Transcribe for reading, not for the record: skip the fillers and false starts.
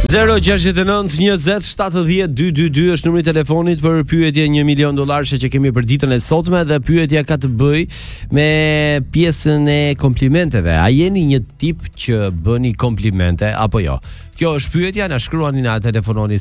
06920702222 është numri i telefonit për pyetje $1 milion që kemi për ditën e sotme dhe pyetja ka të bëjë me pjesën e komplimenteve. A jeni një tip që bëni komplimente apo jo? Kjo është pyetja, na shkruani, na telefononi